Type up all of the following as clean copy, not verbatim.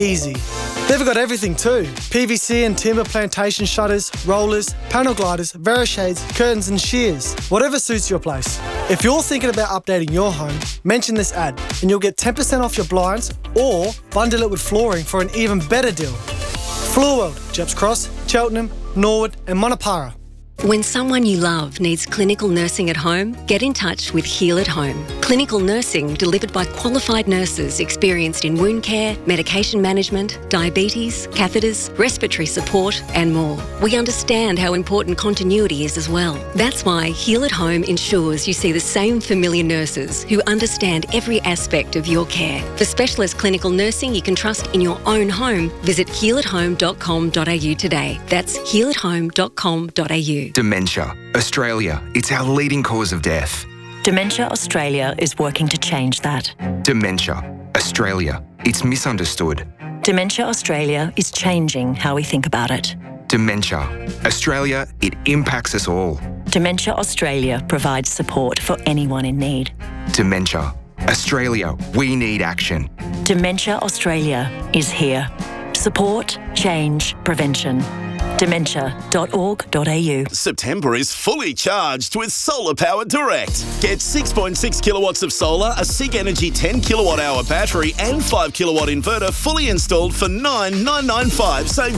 easy. They've got everything too. PVC and timber plantation shutters, rollers, panel gliders, Verishades, curtains and shears. Whatever suits your place. If you're thinking about updating your home, mention this ad and you'll get 10% off your blinds or bundle it with flooring for an even better deal. Floor World, Jeps Cross, Cheltenham, Norwood and Monopara. When someone you love needs clinical nursing at home, get in touch with Heal at Home. Clinical nursing delivered by qualified nurses experienced in wound care, medication management, diabetes, catheters, respiratory support and more. We understand how important continuity is as well. That's why Heal at Home ensures you see the same familiar nurses who understand every aspect of your care. For specialist clinical nursing you can trust in your own home, visit healathome.com.au today. That's healathome.com.au. Dementia. Australia, it's our leading cause of death. Dementia Australia is working to change that. Dementia. Australia, it's misunderstood. Dementia Australia is changing how we think about it. Dementia. Australia, it impacts us all. Dementia Australia provides support for anyone in need. Dementia. Australia, we need action. Dementia Australia is here. Support, change, prevention. Dementia.org.au. September is fully charged with Solar Power Direct. Get 6.6 kilowatts of solar, a SIG Energy 10 kilowatt hour battery and 5 kilowatt inverter fully installed for $9,995. Save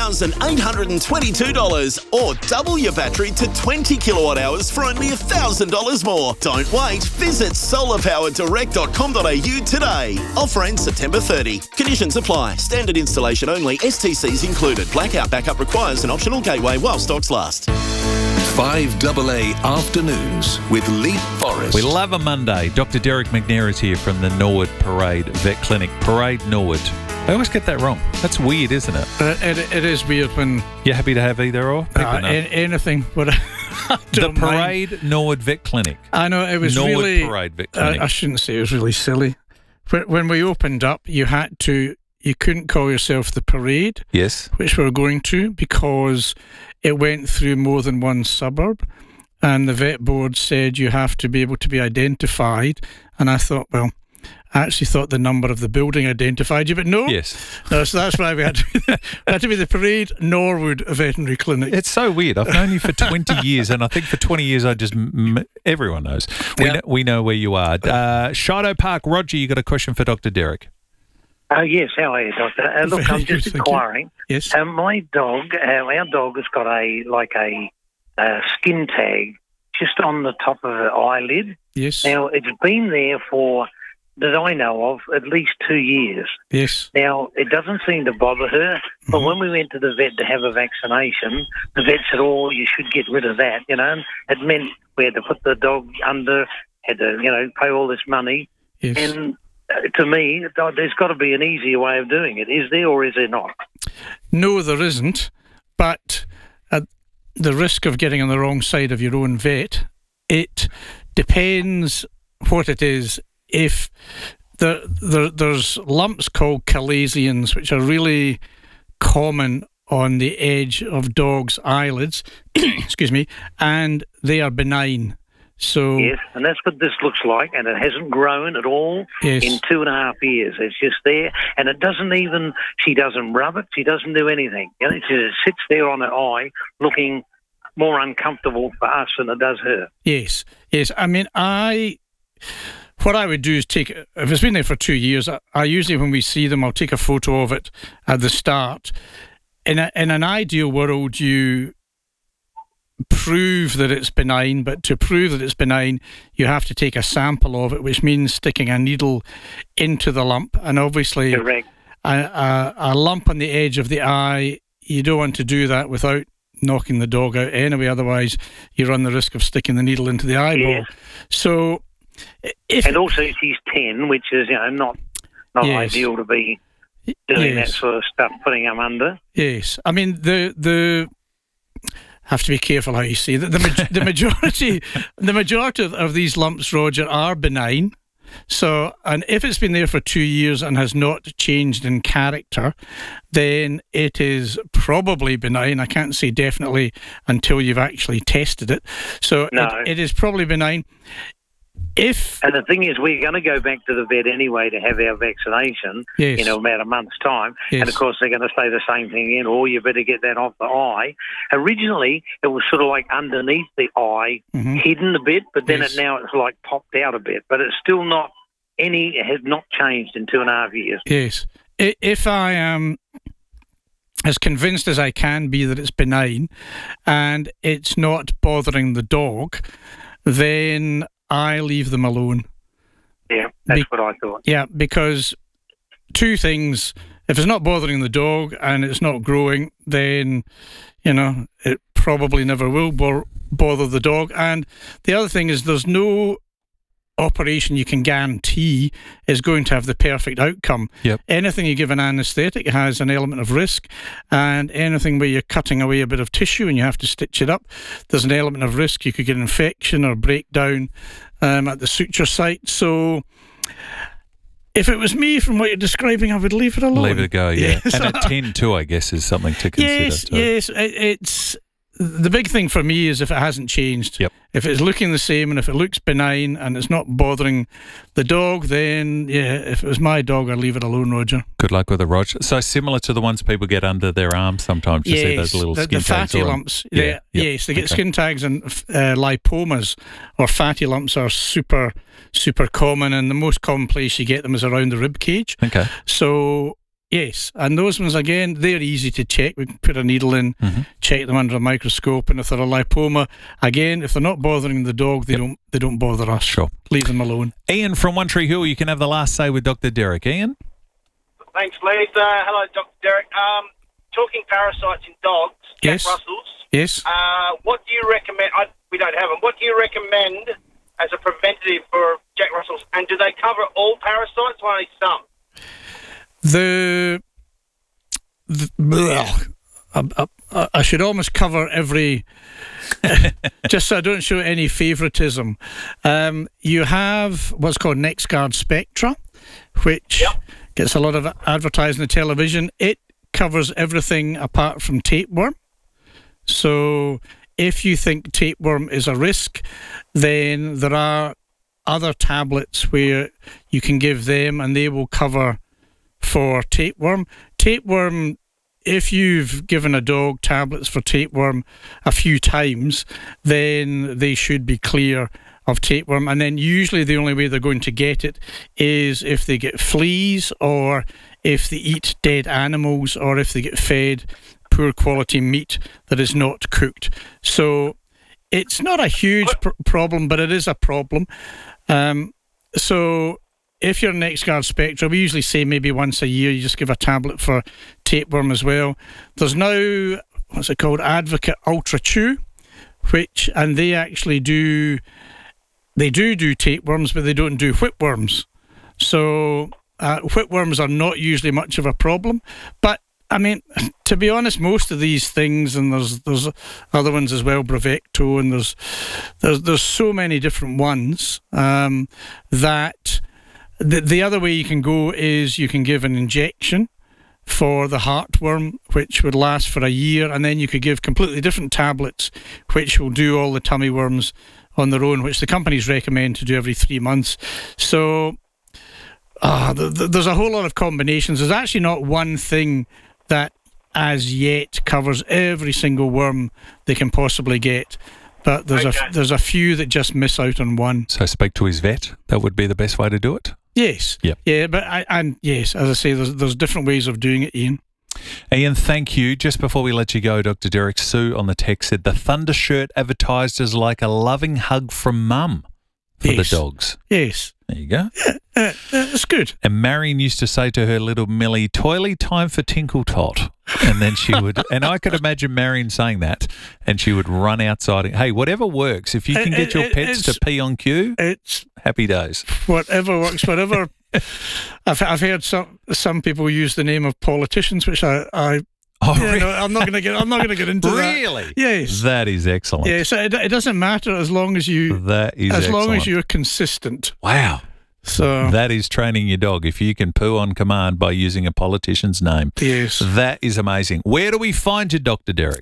$1,822 or double your battery to 20 kilowatt hours for only $1,000 more. Don't wait. Visit solarpowerdirect.com.au today. Offer ends September 30. Conditions apply. Standard installation only. STCs included. Blackout backup requires an optional gateway while stocks last. 5AA Afternoons with Lee Forrest. We love a Monday. Dr. Derek McNair is here from the Norwood Parade Vet Clinic. Parade Norwood. I always get that wrong. That's weird, isn't it? It is weird when... You're happy to have either or? Anything, but the Parade Norwood Vet Clinic. I know, it was Norwood really... Parade Vet Clinic. I shouldn't say it was really silly. When we opened up, you couldn't call yourself the Parade, yes, which we were going to, because it went through more than one suburb, and the vet board said you have to be able to be identified. And I thought, well, I actually thought the number of the building identified you, but no. Yes. No, so that's why we had to be the Parade Norwood Veterinary Clinic. It's so weird. I've known you for 20 years, and I think for 20 years everyone knows. We know where you are. Shido Park, Roger, you got a question for Dr. Derek? Yes, how are you, Doctor? Look, I'm just inquiring. Yes. My dog, our dog has got a skin tag just on the top of her eyelid. Yes. Now, it's been there for, that I know of, at least 2 years. Yes. Now, it doesn't seem to bother her, but when we went to the vet to have a vaccination, the vet said, oh, you should get rid of that, and it meant we had to put the dog under, had to, pay all this money. Yes. And to me, there's got to be an easier way of doing it. Is there or is there not? No, there isn't. But at the risk of getting on the wrong side of your own vet, it depends what it is. If there's lumps called chalazions, which are really common on the edge of dogs' eyelids, excuse me, and they are benign. So, yes, and that's what this looks like, and it hasn't grown at all in 2.5 years. It's just there, and it doesn't even, she doesn't rub it, she doesn't do anything. It just sits there on her eye looking more uncomfortable for us than it does her. Yes. I mean, what I would do is take, if it's been there for 2 years, I usually, when we see them, I'll take a photo of it at the start. In an ideal world, you prove that it's benign, but to prove that it's benign, you have to take a sample of it, which means sticking a needle into the lump. And obviously, a lump on the edge of the eye, you don't want to do that without knocking the dog out anyway, otherwise you run the risk of sticking the needle into the eyeball. Yes. So, and also she's 10, which is not ideal to be doing that sort of stuff, putting them under. Yes, I mean the have to be careful how you say that. The majority of these lumps, Roger, are benign. So, and if it's been there for 2 years and has not changed in character, then it is probably benign. I can't say definitely until you've actually tested it. So it is probably benign. And the thing is, we're going to go back to the vet anyway to have our vaccination in about a month's time. Yes. And, of course, they're going to say the same thing again, or you better get that off the eye. Originally, it was sort of like underneath the eye, hidden a bit, but then now it's like popped out a bit. But it's still not it has not changed in 2.5 years. Yes. If I am as convinced as I can be that it's benign and it's not bothering the dog, then I leave them alone. Yeah, that's what I thought. Yeah, because two things. If it's not bothering the dog and it's not growing, then, it probably never will bother the dog. And the other thing is there's no operation you can guarantee is going to have the perfect outcome. Yep. Anything you give an anaesthetic has an element of risk, and anything where you're cutting away a bit of tissue and you have to stitch it up, there's an element of risk. You could get infection or breakdown at the suture site. So if it was me, from what you're describing, I would leave it alone. Leave it go, yeah. Yes. And at 10 too, I guess, is something to consider. Yes. It's the big thing for me is if it hasn't changed. Yep. If it's looking the same and if it looks benign and it's not bothering the dog, then, if it was my dog, I'd leave it alone, Roger. Good luck with it, Roger. So similar to the ones people get under their arms sometimes to see those little skin the fatty tags. lumps. Yeah. Yes, they get skin tags, and lipomas or fatty lumps are super, super common, and the most common place you get them is around the rib cage. Okay. So, yes, and those ones, again, they're easy to check. We can put a needle in, check them under a microscope, and if they're a lipoma, again, if they're not bothering the dog, they don't bother us. Sure. Leave them alone. Ian from One Tree Hill, you can have the last say with Dr. Derek. Ian? Thanks, Lee. Hello, Dr. Derek. Talking parasites in dogs, Jack Russells. Yes. What do you recommend? We don't have them. What do you recommend as a preventative for Jack Russells? And do they cover all parasites or only some? I should almost cover every, just so I don't show any favouritism. You have what's called NexGard Spectra, which gets a lot of advertising on the television. It covers everything apart from tapeworm. So if you think tapeworm is a risk, then there are other tablets where you can give them and they will cover for tapeworm. Tapeworm, if you've given a dog tablets for tapeworm a few times, then they should be clear of tapeworm. And then usually the only way they're going to get it is if they get fleas, or if they eat dead animals, or if they get fed poor quality meat that is not cooked. So it's not a huge problem, but it is a problem. So if you're NexGard Spectra, we usually say maybe once a year you just give a tablet for tapeworm as well. There's now, what's it called, Advocate Ultra Chew, and they actually do tapeworms, but they don't do whipworms. So whipworms are not usually much of a problem. But I mean, to be honest, most of these things, and there's other ones as well, Bravecto, and there's so many different ones that the other way you can go is you can give an injection for the heartworm, which would last for a year, and then you could give completely different tablets, which will do all the tummy worms on their own, which the companies recommend to do every 3 months. So there's a whole lot of combinations. There's actually not one thing that as yet covers every single worm they can possibly get, but there's a few that just miss out on one. So speak to his vet. That would be the best way to do it. Yes. Yep. Yeah, but yes, as I say, there's different ways of doing it, Ian. Ian, thank you. Just before we let you go, Dr. Derek, Sue on the text said the Thunder shirt advertised as like a loving hug from mum for the dogs. Yes. There you go. That's good. And Marion used to say to her little Millie, "Toily, time for Tinkle Tot." And then she would, and I could imagine Marion saying that, and she would run outside. Hey, whatever works. If you can get your pets to pee on cue, it's happy days. Whatever works, whatever. I've heard some people use the name of politicians, which I'm not going to get into that. Really? Yes. That is excellent. Yeah, so it doesn't matter as long as long as you're consistent. Wow. So that is training your dog. If you can poo on command by using a politician's name. Yes. That is amazing. Where do we find you, Dr. Derek?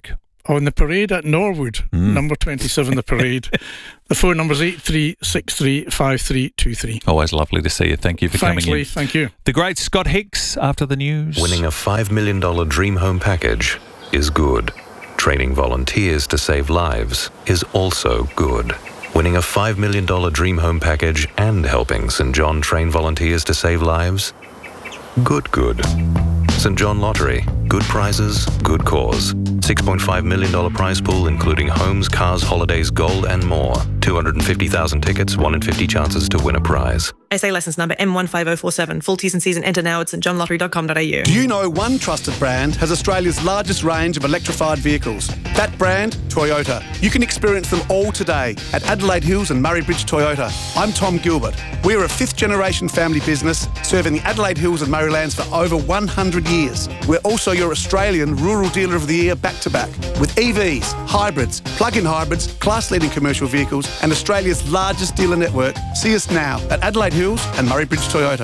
on the parade at Norwood, number 27, the parade. The phone number is 83635323. Always lovely to see you. Thank you for coming Lee. in. Thank you. The great Scott Hicks after the news. Winning a $5 million Dream Home package is good. Training volunteers to save lives is also good. Winning a $5 million Dream Home package and helping St John train volunteers to save lives? Good. St John Lottery. Good prizes, good cause. $6.5 million prize pool including homes, cars, holidays, gold and more. 250,000 tickets, 1 in 50 chances to win a prize. SA licence number M15047. Full T's and C's and enter now at stjohnlottery.com.au. Do you know one trusted brand has Australia's largest range of electrified vehicles? That brand, Toyota. You can experience them all today at Adelaide Hills and Murray Bridge Toyota. I'm Tom Gilbert. We're a 5th generation family business serving the Adelaide Hills and Murraylands for over 100 years. We're also your Australian Rural Dealer of the Year back-to-back with EVs, hybrids, plug-in hybrids, class-leading commercial vehicles and Australia's largest dealer network. See us now at Adelaide Hills and Murray Bridge Toyota.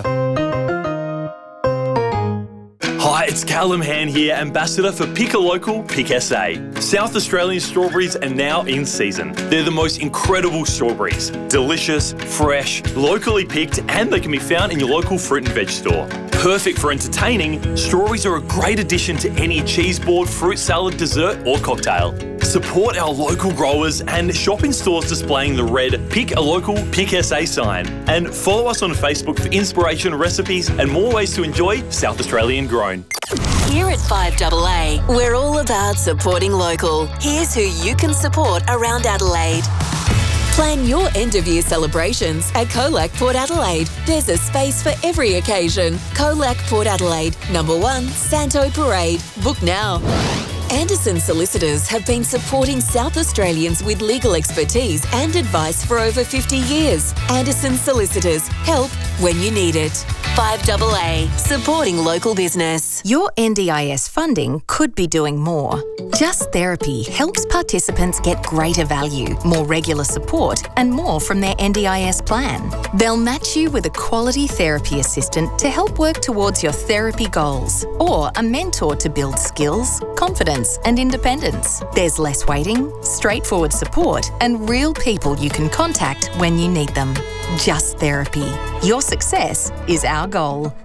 Hi, it's Callum Hand here, Ambassador for Pick a Local, Pick SA. South Australian strawberries are now in season. They're the most incredible strawberries. Delicious, fresh, locally picked, and they can be found in your local fruit and veg store. Perfect for entertaining, strawberries are a great addition to any cheese board, fruit salad, dessert or cocktail. Support our local growers and shop in stores displaying the red Pick a Local, Pick SA sign. And follow us on Facebook for inspiration, recipes and more ways to enjoy South Australian grown. Here at 5AA, we're all about supporting local. Here's who you can support around Adelaide. Plan your end-of-year celebrations at Colac Port Adelaide. There's a space for every occasion. Colac Port Adelaide, number 1, Santo Parade. Book now. Anderson Solicitors have been supporting South Australians with legal expertise and advice for over 50 years. Anderson Solicitors, help when you need it. 5AA, supporting local business. Your NDIS funding could be doing more. Just Therapy helps participants get greater value, more regular support, and more from their NDIS plan. They'll match you with a quality therapy assistant to help work towards your therapy goals, or a mentor to build skills, confidence, and independence. There's less waiting, straightforward support, and real people you can contact when you need them. Just Therapy. Your success is our goal.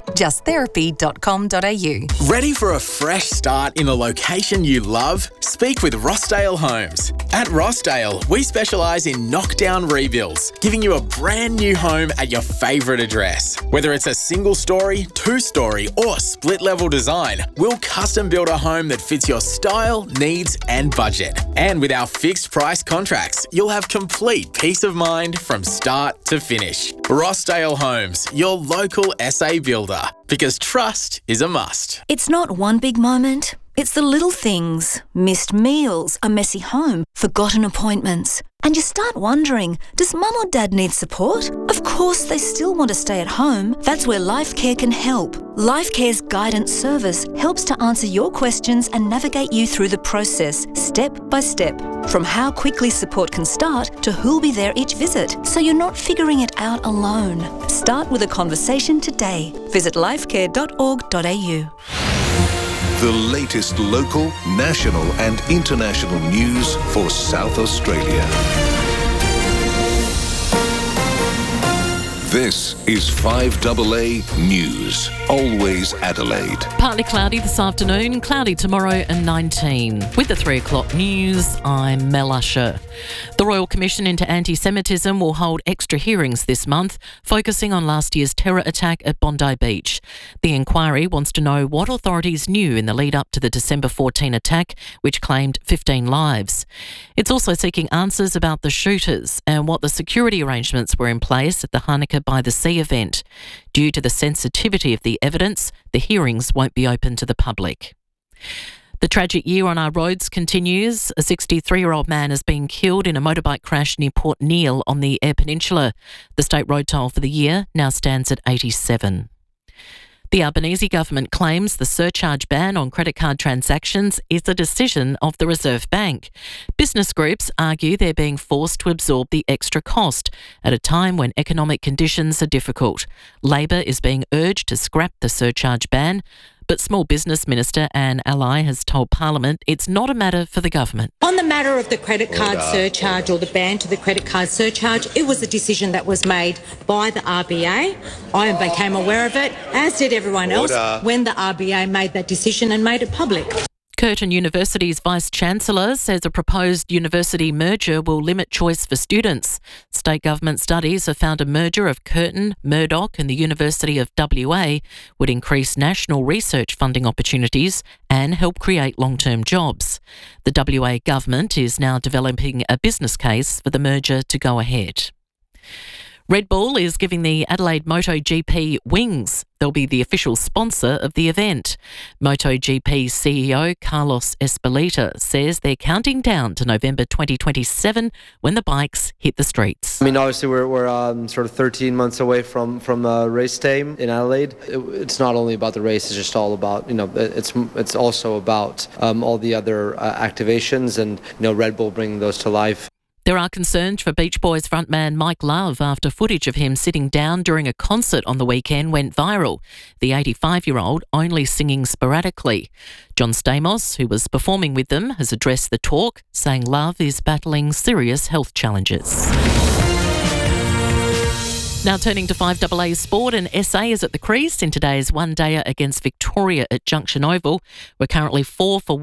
justtherapy.com.au. Ready for a fresh start in a location you love? Speak with Rossdale Homes. At Rossdale, we specialise in knockdown rebuilds, giving you a brand new home at your favourite address. Whether it's a single story, 2-story or split level design, we'll custom build a home that fits your style, needs and budget. And with our fixed price contracts, you'll have complete peace of mind from start to finish. Rossdale Homes, your local SA builder. Because trust is a must. It's not one big moment. It's the little things. Missed meals, a messy home, forgotten appointments. And you start wondering, does mum or dad need support? Of course they still want to stay at home. That's where Lifecare can help. Lifecare's guidance service helps to answer your questions and navigate you through the process, step by step. From how quickly support can start to who'll be there each visit, so you're not figuring it out alone. Start with a conversation today. Visit lifecare.org.au. The latest local, national and international news for South Australia. This is 5AA News. Always Adelaide. Partly cloudy this afternoon, cloudy tomorrow and 19. With the 3 o'clock news, I'm Mel Usher. The Royal Commission into Anti-Semitism will hold extra hearings this month, focusing on last year's terror attack at Bondi Beach. The inquiry wants to know what authorities knew in the lead up to the December 14 attack, which claimed 15 lives. It's also seeking answers about the shooters and what the security arrangements were in place at the Hanukkah by the Sea event. Due to the sensitivity of the evidence, the hearings won't be open to the public. The tragic year on our roads continues. A 63-year-old man has been killed in a motorbike crash near Port Neale on the Eyre Peninsula. The state road toll for the year now stands at 87. The Albanese government claims the surcharge ban on credit card transactions is a decision of the Reserve Bank. Business groups argue they're being forced to absorb the extra cost at a time when economic conditions are difficult. Labor is being urged to scrap the surcharge ban, But Small Business Minister Anne Ally has told Parliament it's not a matter for the government. On the matter of the credit card surcharge or the ban to the credit card surcharge, it was a decision that was made by the RBA. I became aware of it, as did everyone else, when the RBA made that decision and made it public. Curtin University's Vice-Chancellor says a proposed university merger will limit choice for students. State government studies have found a merger of Curtin, Murdoch and the University of WA would increase national research funding opportunities and help create long-term jobs. The WA government is now developing a business case for the merger to go ahead. Red Bull is giving the Adelaide MotoGP wings. They'll be the official sponsor of the event. MotoGP CEO Carlos Ezpeleta says they're counting down to November 2027 when the bikes hit the streets. I mean, obviously we're sort of 13 months away from race day in Adelaide. It's not only about the race; it's just all about, it's also about all the other activations and Red Bull bringing those to life. There are concerns for Beach Boys frontman Mike Love after footage of him sitting down during a concert on the weekend went viral, the 85-year-old only singing sporadically. John Stamos, who was performing with them, has addressed the talk, saying Love is battling serious health challenges. Now turning to 5AA sport, and SA is at the crease in today's one-dayer against Victoria at Junction Oval. We're currently 4 for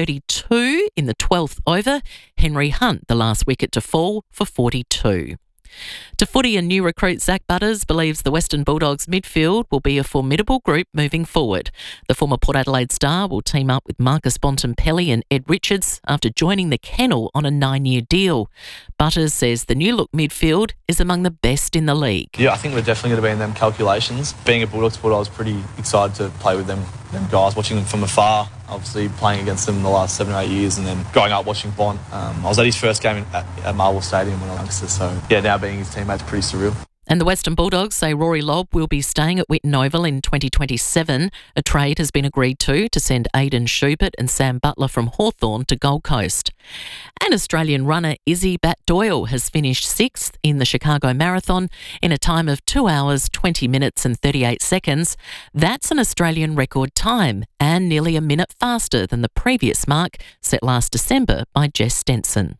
132 in the 12th over. Henry Hunt, the last wicket to fall, for 42. To footy, and new recruit Zach Butters believes the Western Bulldogs midfield will be a formidable group moving forward. The former Port Adelaide star will team up with Marcus Bontempelli and Ed Richards after joining the Kennel on a 9-year deal. Butters says the new look midfield is among the best in the league. Yeah, I think we're definitely going to be in them calculations. Being a Bulldogs supporter, I was pretty excited to play with them guys, watching them from afar, obviously playing against them the last 7 or 8 years, and then going up watching Bont. I was at his first game at Marvel Stadium when I was youngster, so yeah, now being his teammate's pretty surreal. And the Western Bulldogs say Rory Lobb will be staying at Whitten Oval in 2027. A trade has been agreed to send Aidan Schubert and Sam Butler from Hawthorn to Gold Coast. And Australian runner Izzy Bat-Doyle has finished 6th in the Chicago Marathon in a time of 2 hours, 20 minutes and 38 seconds. That's an Australian record time and nearly a minute faster than the previous mark set last December by Jess Stenson.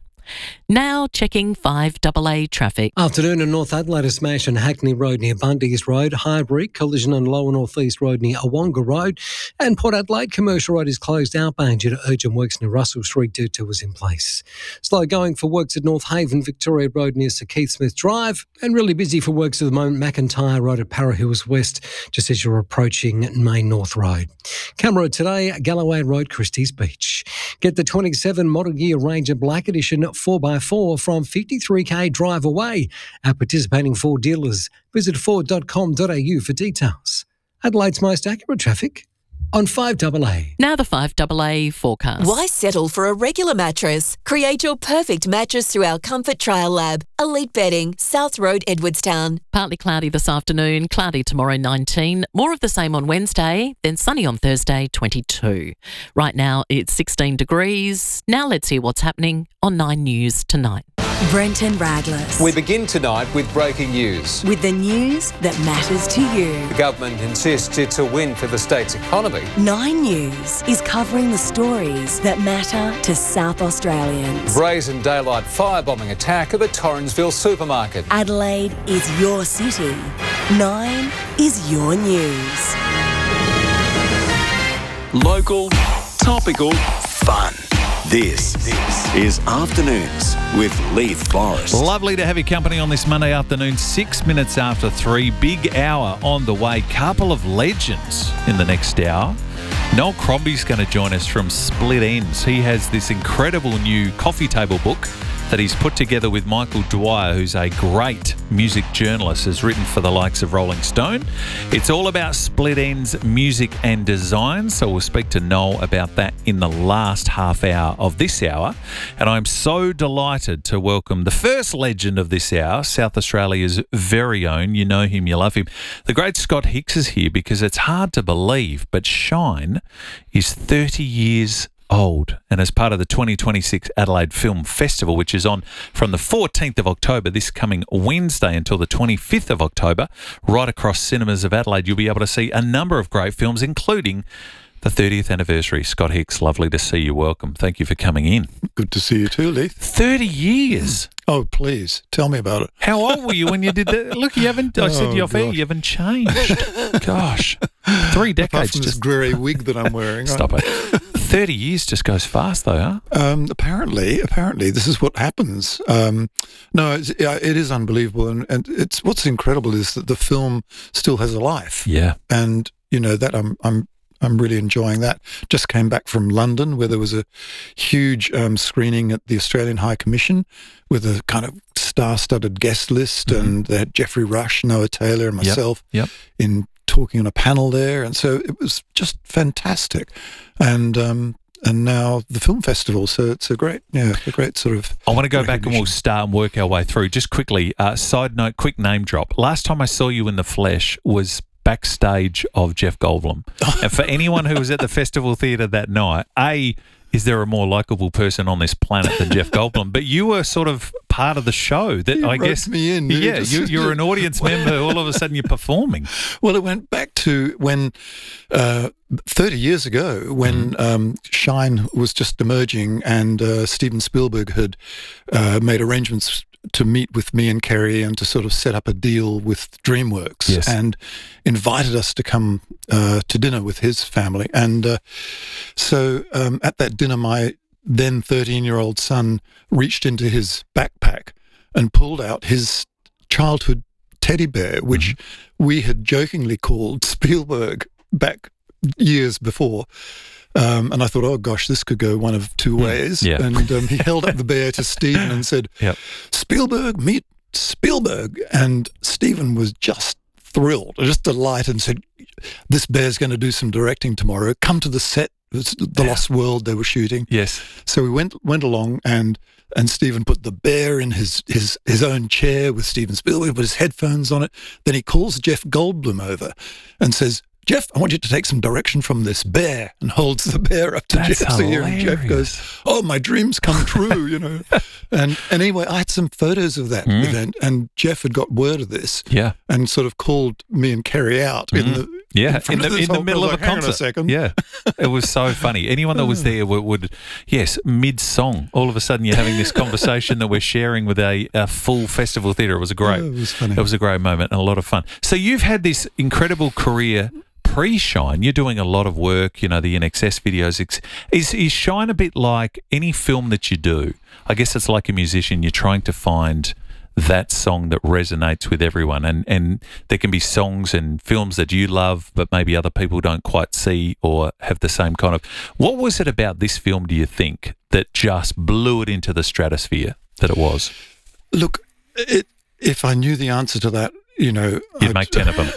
Now checking 5AA traffic. Afternoon in North Adelaide, a smash on Hackney Road near Bundy's Road, Highbury, collision on Lower North East Road near Awonga Road, and Port Adelaide Commercial Road is closed outbound due to urgent works near Russell Street. Due to was in place. Slow going for works at North Haven, Victoria Road near Sir Keith Smith Drive, and really busy for works at the moment, McIntyre Road at Para Hills West, just as you're approaching Main North Road. Camera today, Galloway Road, Christie's Beach. Get the 27 Model Year Ranger Black Edition 4x4 from 53k drive away at participating Ford dealers. Visit ford.com.au for details. Adelaide's most accurate traffic on 5AA. Now the 5AA forecast. Why settle for a regular mattress? Create your perfect mattress through our Comfort Trial Lab. Elite Bedding, South Road, Edwardstown. Partly cloudy this afternoon, cloudy tomorrow 19, more of the same on Wednesday, then sunny on Thursday 22. Right now it's 16 degrees. Now let's hear what's happening on 9 News tonight. Brenton Radless. We begin tonight with breaking news. With the news that matters to you. The government insists it's a win for the state's economy. 9 News is covering the stories that matter to South Australians. Brazen daylight firebombing attack of a Torrensville supermarket. Adelaide is your city. 9 is your news. Local, topical, fun. This is Afternoons with Leith Forrest. Lovely to have your company on this Monday afternoon, 6 minutes after 3. Big hour on the way. Couple of legends in the next hour. Noel Crombie's going to join us from Split Ends. He has this incredible new coffee table book that he's put together with Michael Dwyer, who's a great music journalist, has written for the likes of Rolling Stone. It's all about Split Ends music and design, so we'll speak to Noel about that in the last half hour of this hour. And I'm so delighted to welcome the first legend of this hour, South Australia's very own, you know him, you love him. The great Scott Hicks is here because it's hard to believe, but Shine is 30 years old. And as part of the 2026 Adelaide Film Festival, which is on from the 14th of October, this coming Wednesday, until the 25th of October, right across cinemas of Adelaide, you'll be able to see a number of great films, including the 30th anniversary. Scott Hicks, lovely to see you. Welcome. Thank you for coming in. Good to see you too, Leith. 30 years. Oh, please, tell me about it. How old were you when you did that? Look, you haven't, I said to you off air, you haven't changed. Gosh. 3 decades. Apart from this grey wig that I'm wearing. Stop it. 30 years just goes fast though, huh? Apparently, this is what happens. No, it is unbelievable. And it's what's incredible is that the film still has a life. Yeah. And, you know, that I'm really enjoying that. Just came back from London where there was a huge screening at the Australian High Commission with a kind of star-studded guest list, and they had Geoffrey Rush, Noah Taylor and myself in talking on a panel there. And so it was just fantastic. And now the film festival, so it's a great sort of. I want to go back and we'll start and work our way through. Just quickly, side note, quick name drop. Last time I saw you in the flesh was backstage of Jeff Goldblum. And for anyone who was at the Festival Theatre that night, is there a more likeable person on this planet than Jeff Goldblum? But you were sort of part of the show. That you I roped guess me in. You're an audience member. All of a sudden, you're performing. Well, it went back to when 30 years ago, when Shine was just emerging, and Steven Spielberg had made arrangements to meet with me and Kerry and to sort of set up a deal with DreamWorks, and invited us to come to dinner with his family. And so at that dinner, my then 13-year-old son reached into his backpack and pulled out his childhood teddy bear, which we had jokingly called Spielberg back years before. And I thought, oh gosh, this could go one of two ways. Yeah. And he held up the bear to Stephen and said, Spielberg, meet Spielberg. And Stephen was just thrilled, just delighted, and said, this bear's going to do some directing tomorrow. Come to the set. It's The Lost World they were shooting. Yes. So we went along, and Stephen put the bear in his own chair with Steven Spielberg, put his headphones on it. Then he calls Jeff Goldblum over and says, Jeff, I want you to take some direction from this bear, and holds the bear up to Jeff's ear. And Jeff goes, oh, my dreams come true, you know. And anyway, I had some photos of that event, and Jeff had got word of this and sort of called me and Kerry out in the middle of a concert. Hang on a second. Yeah, it was so funny. Anyone that was there would mid-song, all of a sudden you're having this conversation that we're sharing with a full Festival Theatre. It was great. It was funny. It was a great moment and a lot of fun. So you've had this incredible career pre-Shine. You're doing a lot of work, you know, the INXS videos. Is Shine a bit like any film that you do? I guess it's like a musician. You're trying to find that song that resonates with everyone, and there can be songs and films that you love but maybe other people don't quite see or have the same kind of. What was it about this film, do you think, that just blew it into the stratosphere that it was? Look, if I knew the answer to that, you know, you'd make 10 of them.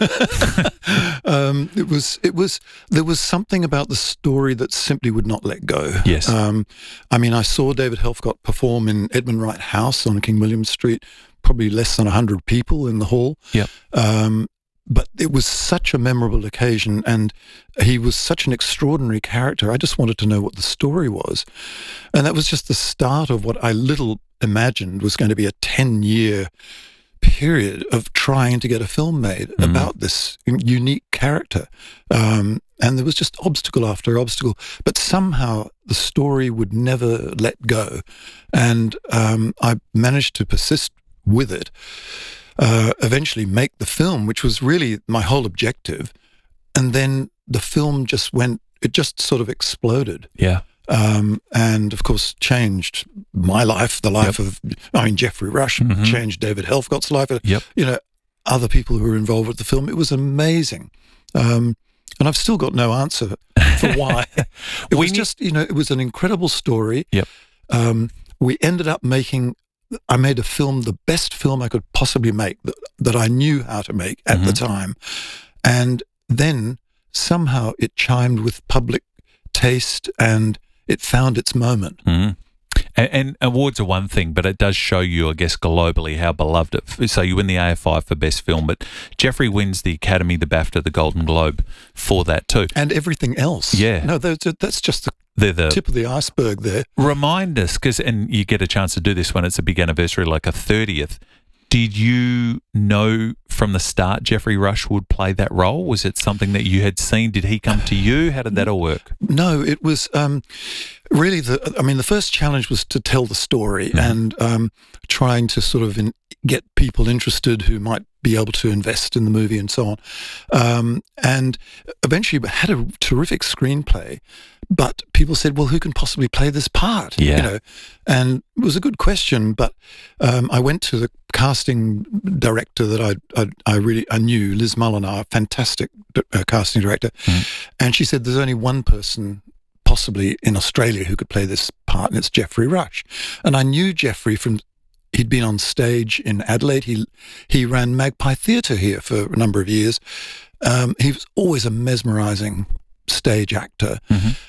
There was something about the story that simply would not let go. Yes. I mean, I saw David Helfgott perform in Edmund Wright House on King William Street, probably less than 100 people in the hall. Yep. But it was such a memorable occasion, and he was such an extraordinary character. I just wanted to know what the story was. And that was just the start of what I little imagined was going to be a 10-year period of trying to get a film made about this unique character. And there was just obstacle after obstacle, but somehow the story would never let go. And I managed to persist with it, eventually make the film, which was really my whole objective. And then the film just sort of exploded. Yeah. And of course changed my life, the life of, Geoffrey Rush, changed David Helfgott's life, you know, other people who were involved with the film. It was amazing. And I've still got no answer for why. It was just, you know, it was an incredible story. Yep. We ended up I made a film, the best film I could possibly make, that I knew how to make at the time. And then somehow it chimed with public taste, and it found its moment. And And awards are one thing, but it does show you, I guess, globally how beloved it. So you win the AFI for Best Film, but Jeffrey wins the Academy, the BAFTA, the Golden Globe for that too. And everything else. Yeah. No, that's just the tip of the iceberg there. Remind us, and you get a chance to do this when it's a big anniversary, like a 30th. Did you know from the start Jeffrey Rush would play that role? Was it something that you had seen? Did he come to you? How did that all work? No, it was really the first challenge was to tell the story and trying to sort of get people interested who might be able to invest in the movie and so on. And eventually had a terrific screenplay, but people said, well, who can possibly play this part? Yeah. You know, and it was a good question, but I went to the casting director that I knew, Liz Mulliner, a fantastic casting director, and she said, there's only one person possibly in Australia who could play this part, and it's Jeffrey Rush. And I knew Jeffrey from, he'd been on stage in Adelaide. He ran Magpie Theatre here for a number of years. He was always a mesmerising stage actor.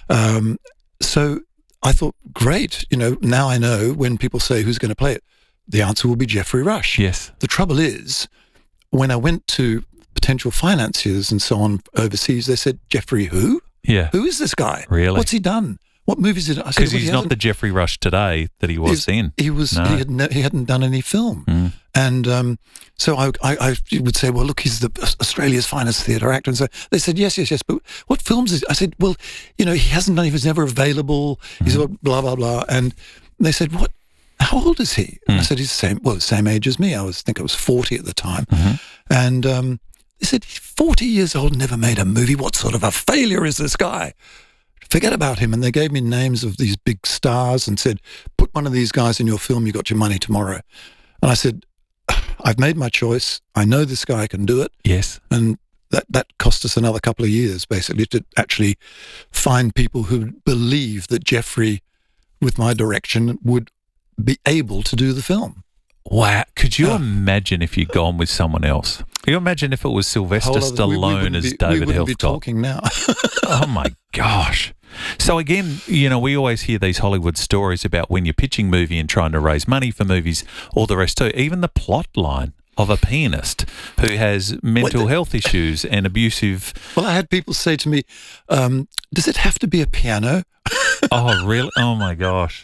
So I thought, great, you know, now I know when people say who's going to play it, the answer will be Jeffrey Rush. Yes. The trouble is, when I went to potential financiers and so on overseas, they said, Jeffrey who? Yeah. Who is this guy? Really? What's he done? What movies did I? Because he's not the Jeffrey Rush today that he was then. He was. No. He hadn't done any film, and so I would say, well, look, he's the Australia's finest theatre actor, and so they said, yes, but what films is? I said, well, you know, he hasn't done. He was never available. He's blah blah blah, and they said, what? How old is he? And I said, he's the same age as me. I think I was 40 at the time, and they said, he's 40 years old, never made a movie. What sort of a failure is this guy? Forget about him. And they gave me names of these big stars and said, put one of these guys in your film, you got your money tomorrow. And I said, I've made my choice. I know this guy can do it. Yes. And that cost us another couple of years, basically, to actually find people who believe that Jeffrey, with my direction, would be able to do the film. Wow. Could you imagine if you'd gone with someone else? Can you imagine if it was Sylvester Stallone as David We wouldn't be Helfgott? talking now. Oh, my gosh. So, again, you know, we always hear these Hollywood stories about when you're pitching movie and trying to raise money for movies, all the rest too. Even the plot line of a pianist who has mental health issues and abusive... Well, I had people say to me, does it have to be a piano? Oh, really? Oh, my gosh.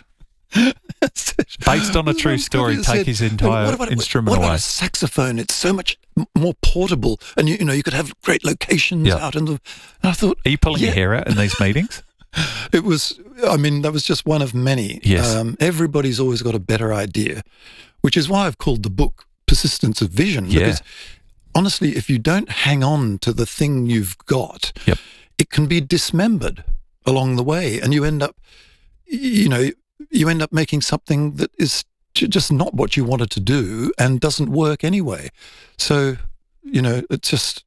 Based on a true story, take his entire instrument away. What about a saxophone? It's so much more portable, and you know you could have great locations out in the. And I thought, are you pulling your hair out in these meetings? It was. I mean, that was just one of many. Yes. Everybody's always got a better idea, which is why I've called the book "Persistence of Vision." Because honestly, if you don't hang on to the thing you've got, it can be dismembered along the way, and you end up, you end up making something that is just not what you wanted to do and doesn't work anyway. So, you know, it just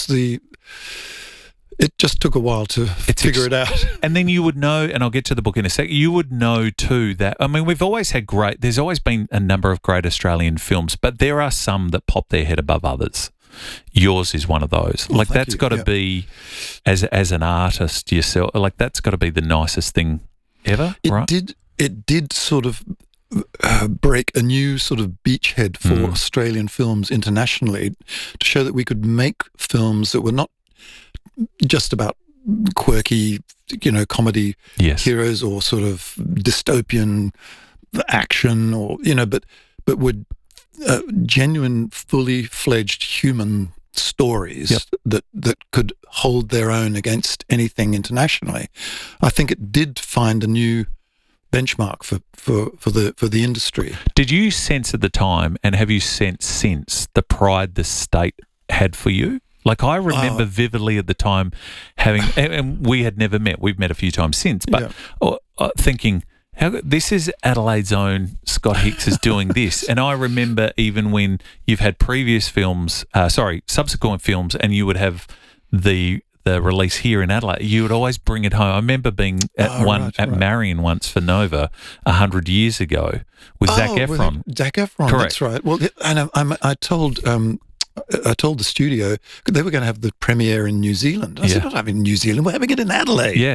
took a while to figure it out. And then you would know, and I'll get to the book in a sec, you would know too that, I mean, we've always had there's always been a number of great Australian films, but there are some that pop their head above others. Yours is one of those. Like that's got to be, as an artist yourself, like that's got to be the nicest thing ever, right? It did sort of break a new sort of beachhead for Australian films internationally to show that we could make films that were not just about quirky, you know, comedy heroes or sort of dystopian action or, you know, but would genuine, fully fledged human stories that could hold their own against anything internationally. I think it did find a new benchmark for the industry. Did you sense at the time, and have you sensed since, the pride the state had for you? Like I remember vividly at the time having, and we had never met. We've met a few times since, but thinking, this is Adelaide's own Scott Hicks is doing this. And I remember even when you've had previous films, subsequent films, and you would have the release here in Adelaide, you would always bring it home. I remember being at Marion once for Nova 100 years ago with Zac Efron. Zac Efron, correct. That's right. Well, and I told the studio they were going to have the premiere in New Zealand. I said, not having New Zealand, we're having it in Adelaide. Yeah.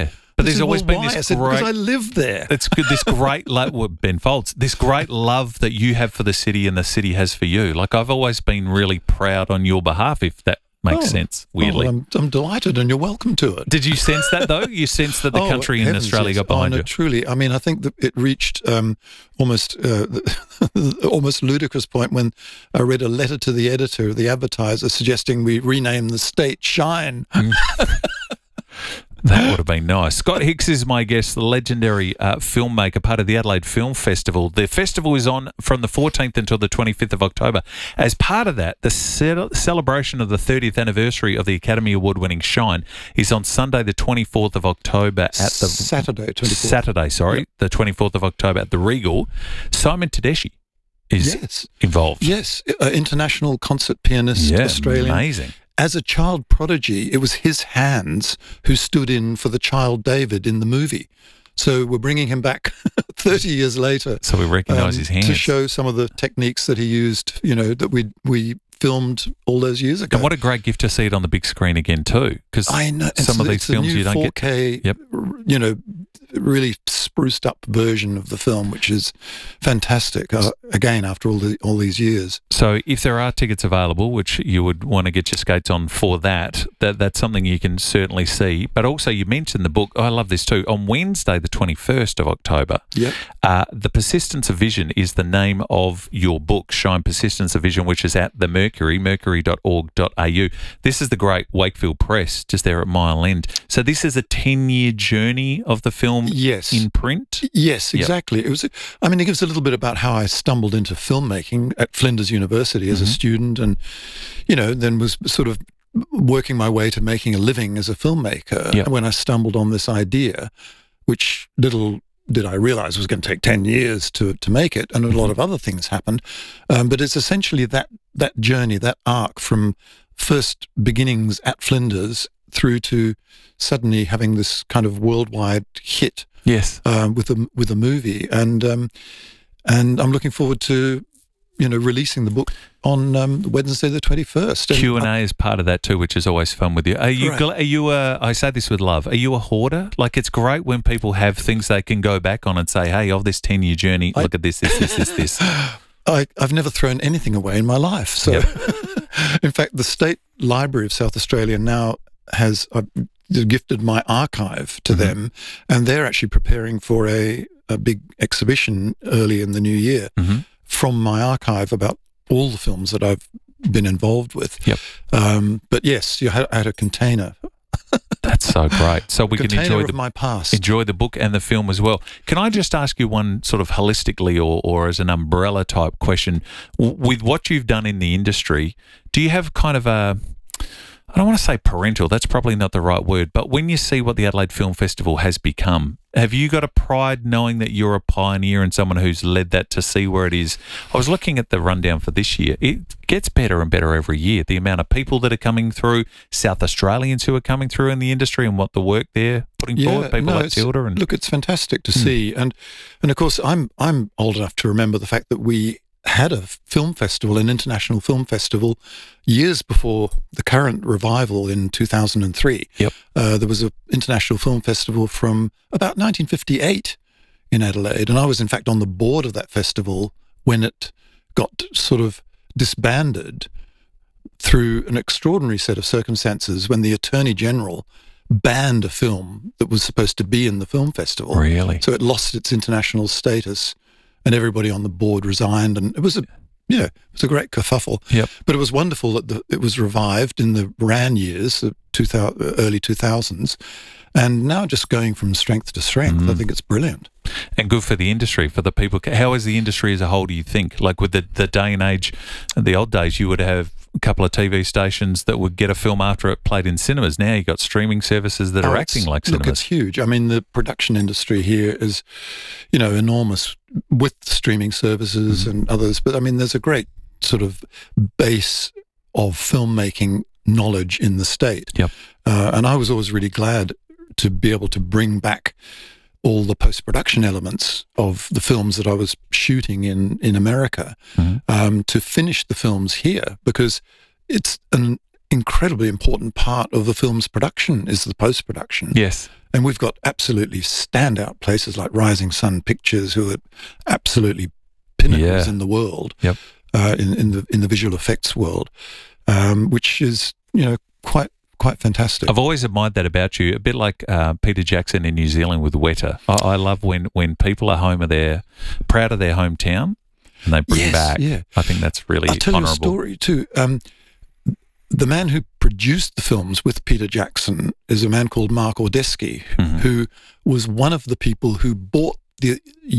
But there's always been this great... Because I live there. It's good, this great love, Ben Folds, this great love that you have for the city and the city has for you. Like, I've always been really proud on your behalf, if that makes sense, weirdly. Well, I'm delighted, and you're welcome to it. Did you sense that, though? You sensed that the country and Australia got behind you? Truly. I mean, I think that it reached almost ludicrous point when I read a letter to the editor of the Advertiser suggesting we rename the state Shine. That would have been nice. Scott Hicks is my guest, the legendary filmmaker, part of the Adelaide Film Festival. The festival is on from the 14th until the 25th of October. As part of that, the celebration of the 30th anniversary of the Academy Award-winning Shine is on Sunday, the 24th of October at the... Saturday, the 24th of October at the Regal. Simon Tedeschi is involved. Yes, international concert pianist, Australian. Amazing. As a child prodigy, it was his hands who stood in for the child David in the movie. So we're bringing him back 30 years later. So we recognise his hands. To show some of the techniques that he used, that we filmed all those years ago. And what a great gift to see it on the big screen again too. Because some of these films you don't 4K, get. Really spruced up version of the film, which is fantastic. Again, after all these years. So, if there are tickets available, which you would want to get your skates on for that's something you can certainly see. But also, you mentioned the book. I love this too. On Wednesday, the 21st of October, The Persistence of Vision is the name of your book, Shine Persistence of Vision, which is at the Mercury, mercury.org.au. This is the great Wakefield Press, just there at Mile End. So, this is a 10-year journey of the film. Yes. In print? Yes, exactly. It was. I mean, it gives a little bit about how I stumbled into filmmaking at Flinders University as a student, and then was sort of working my way to making a living as a filmmaker when I stumbled on this idea, which little did I realize was going to take 10 years to make it, and a lot of other things happened. But it's essentially that journey, that arc from first beginnings at Flinders through to suddenly having this kind of worldwide hit. Yes, with a movie, and I'm looking forward to releasing the book on Wednesday the 21st. Q&A is part of that too, which is always fun with you. Are you I say this with love, are you a hoarder? Like, it's great when people have things they can go back on and say, hey, of this 10-year journey, look at this. I've never thrown anything away in my life. So, in fact, the State Library of South Australia now has gifted my archive to them, and they're actually preparing for a big exhibition early in the new year from my archive about all the films that I've been involved with. But yes, I had a container. That's so great. So we can enjoy my past. Enjoy the book and the film as well. Can I just ask you one sort of holistically or as an umbrella type question? With what you've done in the industry, do you have kind of I don't want to say parental, that's probably not the right word, but when you see what the Adelaide Film Festival has become, have you got a pride knowing that you're a pioneer and someone who's led that to see where it is? I was looking at the rundown for this year. It gets better and better every year. The amount of people that are coming through, South Australians who are coming through in the industry and what the work they're putting forward, people like Tilda. Look, it's fantastic to see. And of course, I'm old enough to remember the fact that we had a film festival, an international film festival, years before the current revival in 2003. There was an international film festival from about 1958 in Adelaide, and I was in fact on the board of that festival when it got sort of disbanded through an extraordinary set of circumstances when the Attorney General banned a film that was supposed to be in the film festival. Really? So it lost its international status, and everybody on the board resigned, and it was a great kerfuffle. But it was wonderful that it was revived in the RAN years, the early 2000s, and now just going from strength to strength. I think it's brilliant. And good for the industry, for the people. How is the industry as a whole, do you think? Like with the day and age, the old days, you would have a couple of TV stations that would get a film after it played in cinemas. Now you've got streaming services that are acting like cinemas. Look, it's huge. I mean, the production industry here is, enormous with streaming services and others. But I mean, there's a great sort of base of filmmaking knowledge in the state. And I was always really glad to be able to bring back all the post-production elements of the films that I was shooting in America to finish the films here, because it's an incredibly important part of the film's production is the post-production. Yes. And we've got absolutely standout places like Rising Sun Pictures, who are absolutely pinnacles in the world, in the visual effects world, which is, quite fantastic. I've always admired that about you, a bit like Peter Jackson in New Zealand with Weta. I love when people are home, they're proud of their hometown and they bring back. Yeah. I think that's really I'll tell honourable. you a story too. The man who produced the films with Peter Jackson is a man called Mark Ordesky, who was one of the people who bought the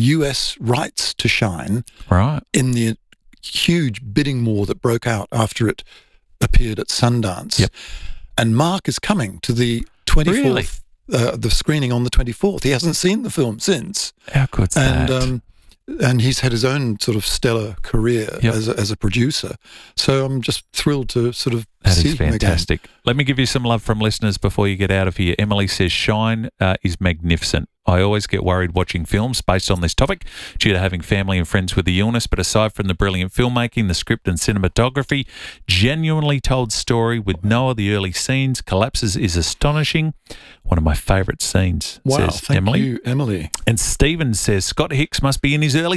US rights to Shine in the huge bidding war that broke out after it appeared at Sundance. Yep. And Mark is coming to the 24th, the screening on the 24th. He hasn't seen the film since. How good's that? And he's had his own sort of stellar career as a producer. So I'm just thrilled to sort of see him fantastic. again. Let me give you some love from listeners before you get out of here. Emily says, Shine is magnificent. I always get worried watching films based on this topic due to having family and friends with the illness, but aside from the brilliant filmmaking, the script and cinematography, genuinely told story with no of the early scenes, collapses is astonishing. One of my favourite scenes, says thank Emily. you, Emily. And Stephen says, Scott Hicks must be in his early